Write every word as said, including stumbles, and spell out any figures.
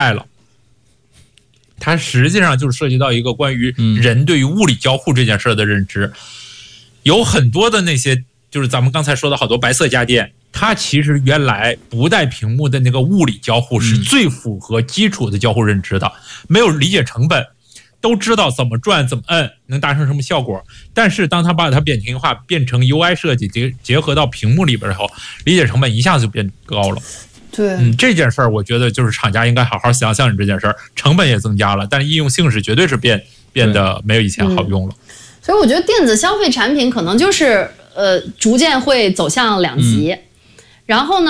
爱了。它实际上就是涉及到一个关于人对于物理交互这件事的认知。嗯、有很多的那些，就是咱们刚才说的好多白色家电，它其实原来不带屏幕的那个物理交互是最符合基础的交互认知的，嗯、没有理解成本，都知道怎么转怎么摁能达成什么效果。但是当它把它扁平化变成 U I 设计结结合到屏幕里边后，理解成本一下子就变高了。 对， 嗯，这件事儿我觉得就是厂家应该好好想想，你这件事儿成本也增加了，但是应用性是绝对是变变得没有以前好用了。 嗯、所以我觉得电子消费产品可能就是呃逐渐会走向两极，嗯、然后呢。